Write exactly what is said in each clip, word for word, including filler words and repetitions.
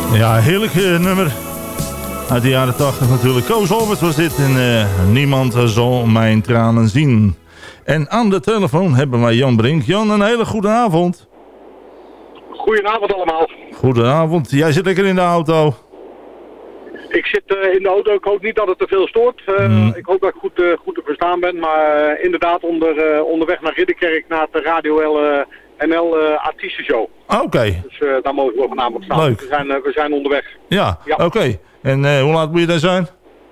Ja, heerlijk uh, nummer. Uit de jaren tachtig natuurlijk. Koos Albert was dit en uh, niemand zal mijn tranen zien. En aan de telefoon hebben wij Jan Brink. Jan, een hele goede avond. Goedenavond allemaal. Goedenavond. Jij zit lekker in de auto. Ik zit uh, in de auto. Ik hoop niet dat het te veel stoort. Uh, hmm. Ik hoop dat ik goed, uh, goed te verstaan ben. Maar uh, inderdaad onder, uh, onderweg naar Ridderkerk naar de Radio L, uh, N L uh, artiestenshow. Oké. Okay. Dus uh, daar mogen we vanavond staan. Leuk. We zijn, uh, we zijn onderweg. Ja, ja. Oké. Okay. En uh, hoe laat moet je daar zijn?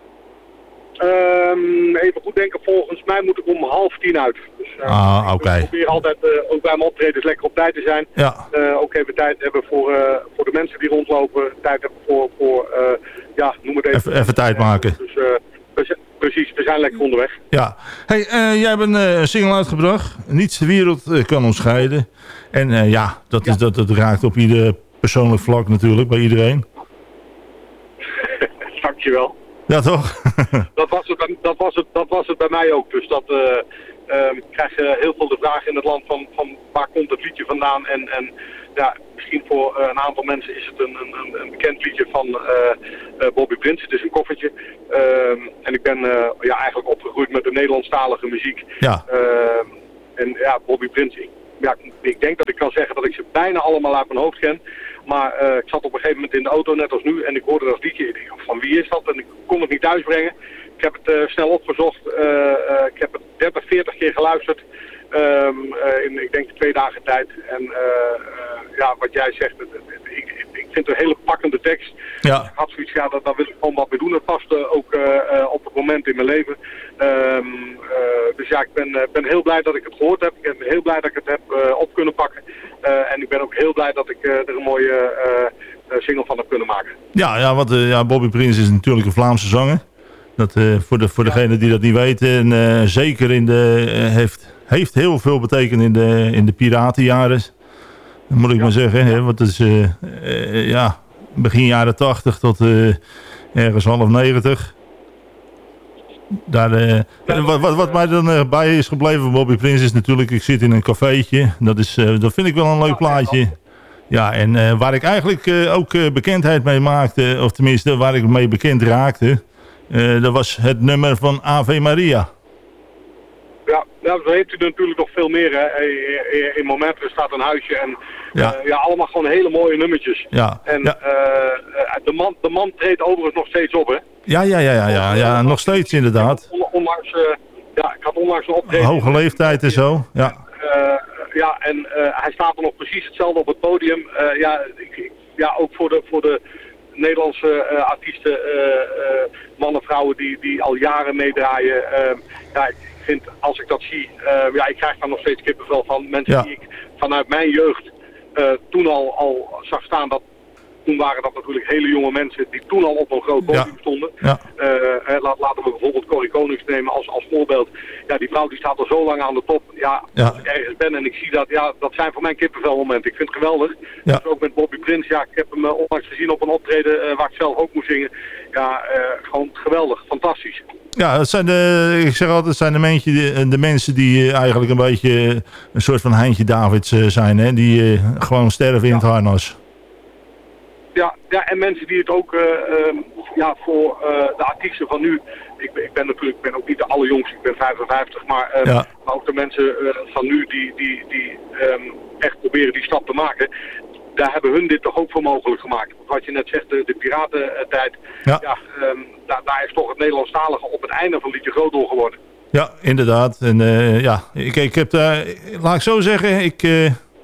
Um, even goed denken, volgens mij moet ik om half tien uit. Dus, uh, ah, oké. Okay. Ik probeer altijd, uh, ook bij mijn optredens, lekker op tijd te zijn. Ja. Uh, ook even tijd hebben voor, uh, voor de mensen die rondlopen. Tijd hebben voor, voor uh, ja, noem het even. Even, even tijd maken. Dus, uh, we, precies, we zijn lekker onderweg. Ja. Hey, uh, jij hebt een uh, single uitgebracht. Niets de wereld uh, kan ons scheiden. En uh, ja, dat, is, ja. Dat, dat raakt op ieder persoonlijk vlak natuurlijk, bij iedereen. Dankjewel. Ja, toch? dat, was het, dat, was het, dat was het bij mij ook. Dus dat uh, uh, krijg je heel veel de vraag in het land van, van waar komt het liedje vandaan. En, en ja, misschien voor uh, een aantal mensen is het een, een, een bekend liedje van uh, uh, Bobby Prince. Het is een koffertje. Uh, en ik ben uh, ja, eigenlijk opgegroeid met de Nederlandstalige muziek. Ja. Uh, en ja, Bobby Prince, ik, ja, ik denk dat ik kan zeggen dat ik ze bijna allemaal uit mijn hoofd ken. Maar uh, ik zat op een gegeven moment in de auto, net als nu, en ik hoorde dat liedje. Ik dacht, van wie is dat? En ik kon het niet thuisbrengen. Ik heb het uh, snel opgezocht. Uh, uh, ik heb het dertig, veertig keer geluisterd. Um, uh, in, ik denk, twee dagen tijd. En uh, uh, ja, wat jij zegt, het, het, het, ik, ik vind het een hele pakkende tekst. Ja. Dus ik had zoiets, ja, daar wil ik gewoon wat mee doen. Het paste ook uh, uh, op het moment in mijn leven. Um, uh, dus ja, ik ben, uh, ben heel blij dat ik het gehoord heb. Ik ben heel blij dat ik het heb uh, op kunnen pakken. Uh, en ik ben ook heel blij dat ik uh, er een mooie uh, uh, single van heb kunnen maken. Ja, ja, want uh, ja, Bobby Prince is natuurlijk een Vlaamse zanger. Dat, uh, voor de, voor ja. degenen die dat niet weten. En, uh, zeker in de, uh, heeft, heeft heel veel betekend in de, in de piratenjaren. Moet ik ja. maar zeggen. Hè? Want het is uh, uh, ja, begin jaren tachtig tot uh, ergens half negentig. Daar, uh, ja, wat, wat, wat mij dan uh, bij is gebleven van Bobby Prince is natuurlijk, ik zit in een cafeetje. Dat, is, uh, dat vind ik wel een leuk plaatje. Ja, en uh, waar ik eigenlijk uh, ook uh, bekendheid mee maakte, of tenminste waar ik mee bekend raakte, uh, dat was het nummer van Ave Maria. Ja, nou, zo heeft u er natuurlijk nog veel meer. Hè. In momenten staat een huisje en ja. Uh, ja, allemaal gewoon hele mooie nummertjes. Ja. En ja. Uh, de, man, de man treedt overigens nog steeds op, hè? Ja, ja, ja, ja, ja, ja. nog steeds inderdaad. Onlangs, uh, ja, ik had onlangs een optreden. Hoge leeftijd en zo, ja. Uh, ja, en uh, hij staat er nog precies hetzelfde op het podium. Uh, ja, ik, ja, ook voor de, voor de Nederlandse uh, artiesten, uh, uh, mannen, vrouwen die, die al jaren meedraaien. Uh, ja, ik vind, als ik dat zie, uh, ja, ik krijg daar nog steeds kippenvel van. Mensen ja. die ik vanuit mijn jeugd uh, toen al, al zag staan, dat toen waren dat natuurlijk hele jonge mensen die toen al op een groot podium ja. stonden. Ja. Uh, laat, laten we bijvoorbeeld Corrie Konings nemen als, als voorbeeld. Ja, die vrouw die staat al zo lang aan de top. Ja, ja. Als ik ergens ben en ik zie dat, ja, dat zijn voor mij kippenvelmomenten. Ik vind het geweldig. Ja. Dus ook met Bobby Prince, ja, ik heb hem uh, onlangs gezien op een optreden uh, waar ik zelf ook moest zingen. Ja, uh, gewoon geweldig, fantastisch. Ja, dat zijn de, ik zeg altijd, het zijn de, mensen die, de mensen die eigenlijk een beetje een soort van Heintje Davids zijn, hè? Die uh, gewoon sterven in ja. het harnas. Ja, ja, en mensen die het ook uh, uh, ja, voor uh, de artiesten van nu, ik ben, ik ben natuurlijk ik ben ook niet de allerjongste, ik ben vijfenvijftig, maar, uh, ja. maar ook de mensen uh, van nu die, die, die um, echt proberen die stap te maken, daar hebben hun dit toch ook voor mogelijk gemaakt. Wat je net zegt, de, de piratentijd, ja. ja, um, daar, daar is toch het Nederlandstalige op het einde van het liedje groot door geworden. Ja, inderdaad. En uh, ja, ik, ik heb daar, laat ik zo zeggen, ik, uh,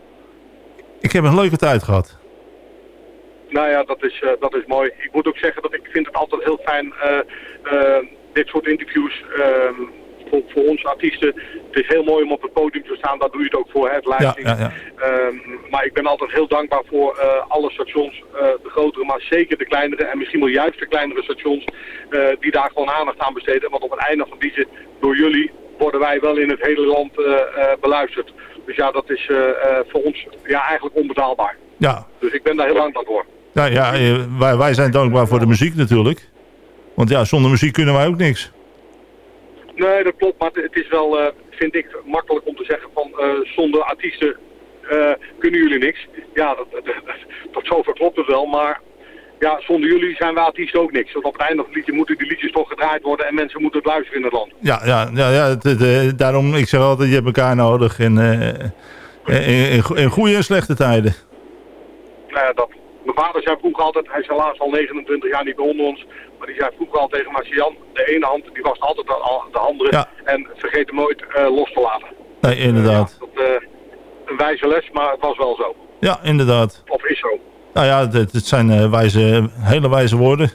ik heb een leuke tijd gehad. Nou ja, dat is, uh, dat is mooi. Ik moet ook zeggen dat ik vind het altijd heel fijn, uh, uh, dit soort interviews, uh, voor, voor ons artiesten. Het is heel mooi om op het podium te staan, daar doe je het ook voor, hè, het lijsting. Ja, ja, ja. Uh, maar ik ben altijd heel dankbaar voor uh, alle stations, uh, de grotere, maar zeker de kleinere en misschien wel juist de kleinere stations, uh, die daar gewoon aandacht aan besteden. Want op het einde van die door jullie worden wij wel in het hele land uh, uh, beluisterd. Dus ja, dat is uh, uh, voor ons ja, eigenlijk onbetaalbaar. Ja. Dus ik ben daar heel dankbaar voor. Ja, ja wij, wij zijn dankbaar voor de muziek natuurlijk. Want ja, zonder muziek kunnen wij ook niks. Nee, dat klopt. Maar het is wel, uh, vind ik, makkelijk om te zeggen van uh, zonder artiesten uh, kunnen jullie niks. Ja, dat, dat, dat, tot zover klopt het wel. Maar ja, zonder jullie zijn we artiesten ook niks. Want op het einde van het liedje moeten die liedjes toch gedraaid worden en mensen moeten het luisteren in het land. Ja, ja, ja, ja het, het, uh, daarom, ik zeg altijd, je hebt elkaar nodig in, uh, in, in, in goede en slechte tijden. Nou ja, dat. Mijn vader zei vroeger altijd, hij is helaas al negenentwintig jaar niet meer onder ons, maar die zei vroeger al tegen mij, Jan, de ene hand die was altijd de, de andere ja. En vergeet hem nooit uh, los te laten. Nee, inderdaad. Uh, ja, dat, uh, een wijze les, maar het was wel zo. Ja, inderdaad. Of is zo. Nou ja, het, het zijn uh, wijze, hele wijze woorden.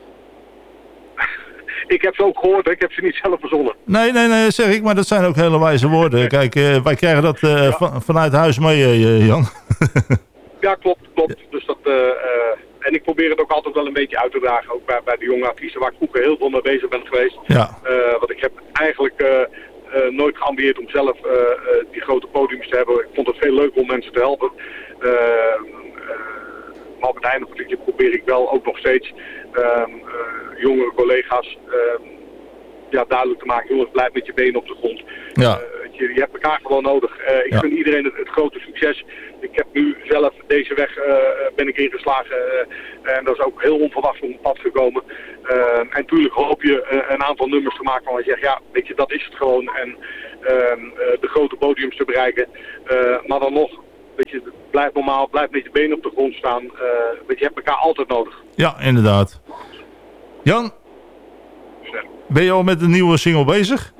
Ik heb ze ook gehoord, ik heb ze niet zelf verzonnen. Nee, nee, nee, zeg ik, maar dat zijn ook hele wijze woorden. Kijk, uh, wij krijgen dat uh, ja. van, vanuit huis mee, uh, Jan. Ja, klopt, klopt. Dus dat, uh, uh, en ik probeer het ook altijd wel een beetje uit te dragen, ook bij, bij de jonge artiesten waar ik vroeger heel veel mee bezig ben geweest. Ja. Uh, want ik heb eigenlijk uh, uh, nooit geambieerd om zelf uh, uh, die grote podiums te hebben. Ik vond het veel leuker om mensen te helpen. Uh, uh, maar op het einde van het liedje probeer ik wel ook nog steeds uh, uh, jongere collega's uh, ja, duidelijk te maken. Jongens, blijf met je benen op de grond. Ja. Uh, je, je hebt elkaar gewoon nodig. Uh, ik ja. gun iedereen het, het grote succes. Ik heb nu zelf deze weg uh, ben ik ingeslagen uh, en dat is ook heel onverwachts op mijn pad gekomen. Uh, en natuurlijk hoop je uh, een aantal nummers te maken waar je zegt, ja, weet je, dat is het gewoon. En uh, uh, de grote podiums te bereiken. Uh, maar dan nog, weet je, blijf normaal, blijf met je benen op de grond staan. Uh, weet je, je hebt elkaar altijd nodig. Ja, inderdaad. Jan, ja. Ben je al met een nieuwe single bezig?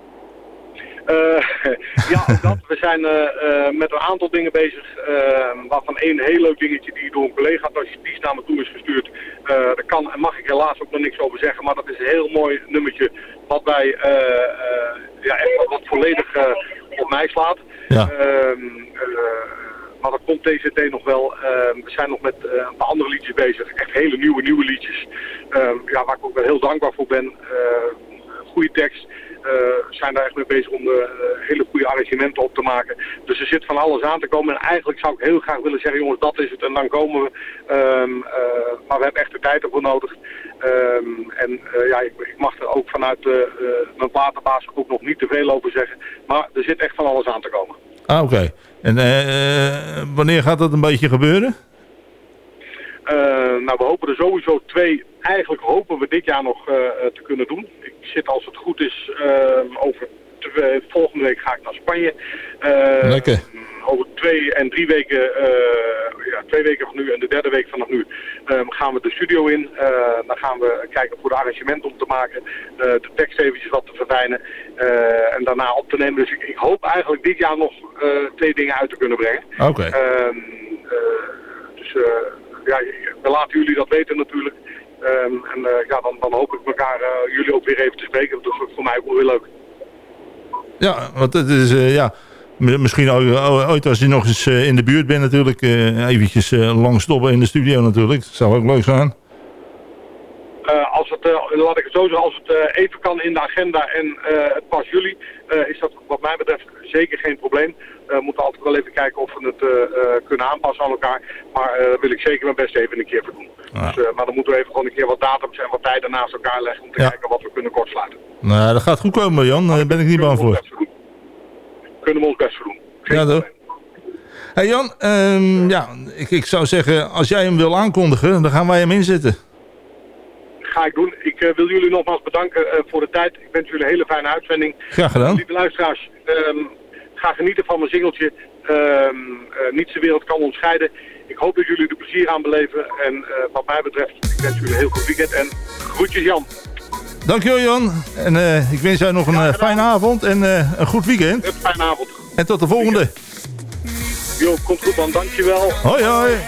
Uh, ja, ook dat. We zijn uh, uh, met een aantal dingen bezig, uh, waarvan één heel leuk dingetje die door een collega die naar me toe is gestuurd. Uh, daar kan en mag ik helaas ook nog niks over zeggen, maar dat is een heel mooi nummertje wat wij uh, uh, ja, echt wat, wat volledig uh, op mij slaat. Ja. Uh, uh, maar dat komt deze T nog wel. Uh, we zijn nog met uh, een paar andere liedjes bezig, echt hele nieuwe, nieuwe liedjes. Uh, ja, waar ik ook wel heel dankbaar voor ben. Uh, goede tekst. Uh, zijn daar echt mee bezig om de uh, hele goede arrangementen op te maken. Dus er zit van alles aan te komen. En eigenlijk zou ik heel graag willen zeggen, jongens, dat is het. En dan komen we. Um, uh, maar we hebben echt de tijd ervoor nodig. Um, en uh, ja, ik, ik mag er ook vanuit uh, uh, mijn platenbaas ook nog niet te veel over zeggen. Maar er zit echt van alles aan te komen. Ah, oké. Okay. En uh, wanneer gaat dat een beetje gebeuren? Uh, nou, we hopen er sowieso twee. Eigenlijk hopen we dit jaar nog uh, te kunnen doen. Ik zit, als het goed is, uh, over twee, volgende week ga ik naar Spanje. Uh, Lekker. Over twee en drie weken, uh, ja, twee weken van nu en de derde week vanaf nu, uh, gaan we de studio in. Uh, dan gaan we kijken voor de arrangementen om te maken, uh, de tekst eventjes wat te verfijnen uh, en daarna op te nemen. Dus ik, ik hoop eigenlijk dit jaar nog uh, twee dingen uit te kunnen brengen. Oké. Okay. Uh, uh, dus uh, ja, we laten jullie dat weten natuurlijk. Um, en uh, ja, dan, dan hoop ik elkaar uh, jullie ook weer even te spreken. Dat is voor mij ook wel weer leuk. Ja, want het is, uh, ja, misschien ooit als je nog eens uh, in de buurt bent natuurlijk, uh, eventjes uh, lang stoppen in de studio natuurlijk. Dat zou ook leuk zijn. Uh, als het, uh, laat ik het zo zeggen, als het uh, even kan in de agenda en uh, het past jullie, uh, is dat wat mij betreft zeker geen probleem. Uh, we moeten altijd wel even kijken of we het uh, uh, kunnen aanpassen aan elkaar. Maar uh, daar wil ik zeker mijn best even een keer voor doen. Ja. Dus, uh, maar dan moeten we even gewoon een keer wat datums en wat tijden naast elkaar leggen om te ja. kijken wat we kunnen kortsluiten. Nou, dat gaat goed komen, Jan. Daar ben ik niet bang voor. Kunnen we ons best voor doen. Geen ja, toch? Hey Jan, um, ja, ik, ik zou zeggen, als jij hem wil aankondigen, dan gaan wij hem inzetten. Ga ik doen. Ik uh, wil jullie nogmaals bedanken uh, voor de tijd. Ik wens jullie een hele fijne uitzending. Graag gedaan. Uh, lieve luisteraars, um, ga genieten van mijn singeltje. Um, uh, niets de wereld kan ons scheiden. Ik hoop dat jullie er plezier aan beleven. En uh, wat mij betreft, ik wens jullie een heel goed weekend. En groetjes Jan. Dankjewel Jan. En uh, ik wens jou nog een uh, fijne avond en uh, een goed weekend. Een fijne avond. En tot de volgende. Jo, komt goed man. Dankjewel. Hoi hoi.